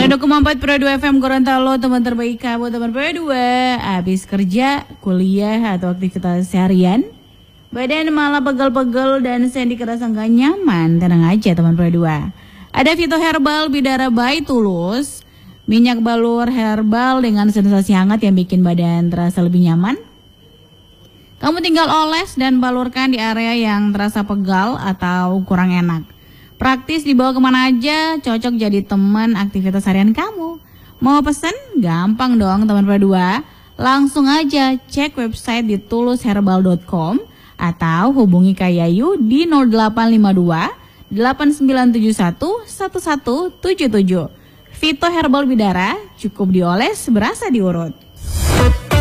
102,4 FM Gorontalo, teman terbaik kamu, teman berdua. Habis kerja, kuliah, atau aktivitas seharian, badan malah pegel-pegel dan sendi kerasa nggak nyaman. Tenang aja teman berdua. Ada Vito Herbal Bidara by Tulus, minyak balur herbal dengan sensasi hangat yang bikin badan terasa lebih nyaman. Kamu tinggal oles dan balurkan di area yang terasa pegal atau kurang enak. Praktis dibawa kemana aja, cocok jadi teman aktivitas harian kamu. Mau pesen? Gampang dong teman berdua. Langsung aja cek website di tulusherbal.com atau hubungi Kak Yayu di 0852 8971 1177. Vito Herbal Bidara, cukup dioles berasa diurut.